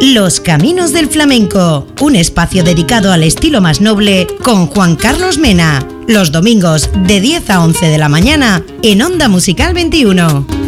Los Caminos del Flamenco, un espacio dedicado al estilo más noble con Juan Carlos Mena. Los domingos de 10 a 11 de la mañana en Onda Musical 21.